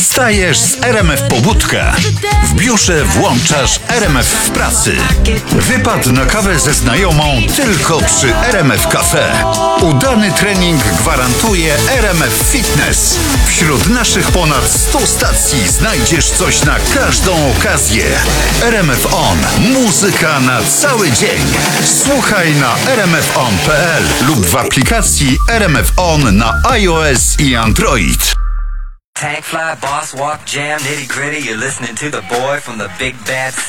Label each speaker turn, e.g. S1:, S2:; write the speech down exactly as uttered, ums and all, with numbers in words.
S1: Wstajesz z R M F Pobudka. W biurze włączasz R M F w pracy. Wypad na kawę ze znajomą tylko przy R M F Cafe. Udany trening gwarantuje R M F Fitness. Wśród naszych ponad stu stacji znajdziesz coś na każdą okazję. R M F On. Muzyka na cały dzień. Słuchaj na r m f on kropka p l lub w aplikacji R M F On na iOS i Android.
S2: Tank fly, boss walk, jam, nitty gritty. You're listening to the boy from the big bad city.